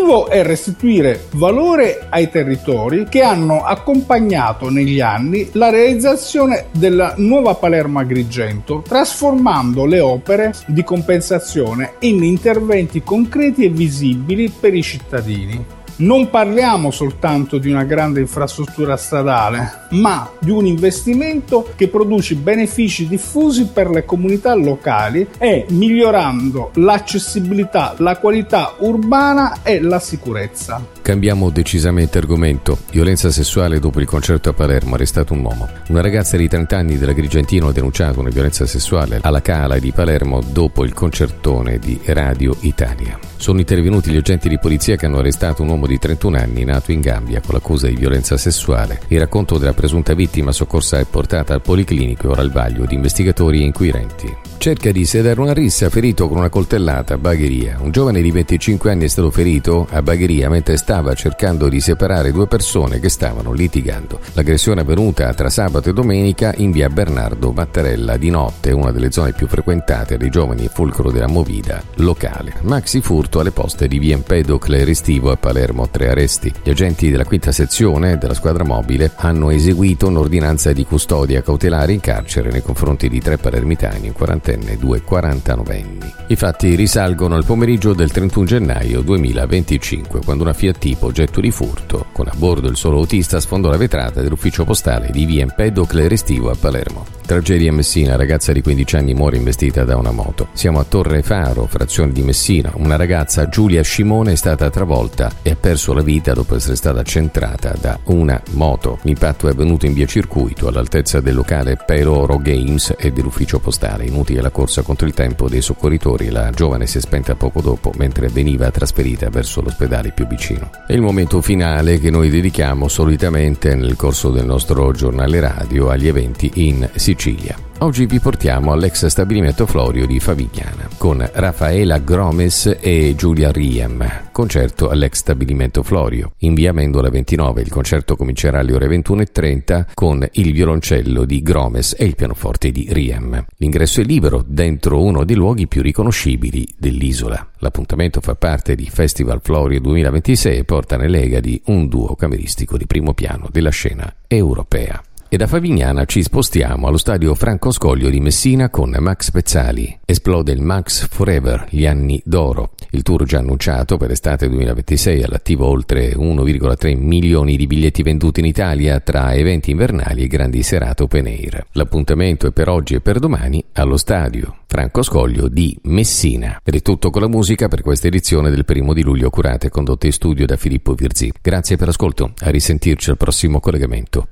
L'obiettivo è restituire valore ai territori che hanno accompagnato negli anni la realizzazione della nuova Palermo Agrigento, trasformando le opere di compensazione in interventi concreti e visibili per i cittadini. Non parliamo soltanto di una grande infrastruttura stradale, ma di un investimento che produce benefici diffusi per le comunità locali e migliorando l'accessibilità, la qualità urbana e la sicurezza. Cambiamo decisamente argomento. Violenza sessuale dopo il concerto a Palermo, arrestato un uomo. Una ragazza di 30 anni dell'Agrigentino ha denunciato una violenza sessuale alla Cala di Palermo dopo il concertone di Radio Italia. Sono intervenuti gli agenti di polizia che hanno arrestato un uomo di 31 anni nato in Gambia con l'accusa di violenza sessuale. Il racconto della presunta vittima soccorsa è portata al policlinico e ora al vaglio di investigatori e inquirenti. Cerca di sedare una rissa, ferito con una coltellata a Bagheria. Un giovane di 25 anni è stato ferito a Bagheria mentre stava cercando di separare due persone che stavano litigando. L'aggressione è avvenuta tra sabato e domenica in via Bernardo Mattarella di notte, una delle zone più frequentate dai giovani fulcro della movida locale. Maxi furto alle poste di via Empedocle Restivo a Palermo, 3 arresti. Gli agenti della quinta sezione della squadra mobile hanno eseguito un'ordinanza di custodia cautelare in carcere nei confronti di 3 palermitani, un 40enne e 2 49enni. I fatti risalgono al pomeriggio del 31 gennaio 2025, quando una Fiat Tipo, oggetto di furto, con a bordo il solo autista, sfondò la vetrata dell'ufficio postale di via Empedocle Restivo a Palermo. Tragedia a Messina, ragazza di 15 anni muore investita da una moto. Siamo a Torre Faro, frazione di Messina. Una ragazza, Giulia Scimone, è stata travolta e ha perso la vita dopo essere stata centrata da una moto. L'impatto è avvenuto in via Circuito, all'altezza del locale Peroro Games e dell'ufficio postale. Inutile la corsa contro il tempo dei soccorritori, la giovane si è spenta poco dopo mentre veniva trasferita verso l'ospedale più vicino. È il momento finale che noi dedichiamo solitamente nel corso del nostro giornale radio agli eventi in Sicilia. Oggi vi portiamo all'ex stabilimento Florio di Favignana con Raffaella Gromes e Giulia Riem. Concerto all'ex stabilimento Florio. In via Amendola 29 il concerto comincerà alle ore 21:30 con il violoncello di Gromes e il pianoforte di Riem. L'ingresso è libero dentro uno dei luoghi più riconoscibili dell'isola. L'appuntamento fa parte di Festival Florio 2026 e porta nell'ega di un duo cameristico di primo piano della scena europea. E da Favignana ci spostiamo allo stadio Franco Scoglio di Messina con Max Pezzali. Esplode il Max Forever, gli anni d'oro. Il tour già annunciato per estate 2026, all'attivo oltre 1,3 milioni di biglietti venduti in Italia tra eventi invernali e grandi serate open air. L'appuntamento è per oggi e per domani allo stadio Franco Scoglio di Messina. Ed è tutto con la musica per questa edizione del 1 di luglio, curata e condotta in studio da Filippo Virzì. Grazie per l'ascolto, a risentirci al prossimo collegamento.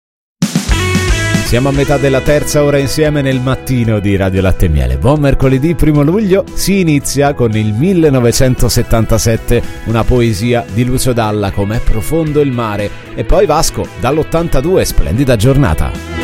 Siamo a metà della terza ora insieme nel mattino di Radio Latte e Miele. Buon mercoledì 1 luglio, si inizia con il 1977, una poesia di Lucio Dalla, Com'è profondo il mare, e poi Vasco dall'82, splendida giornata.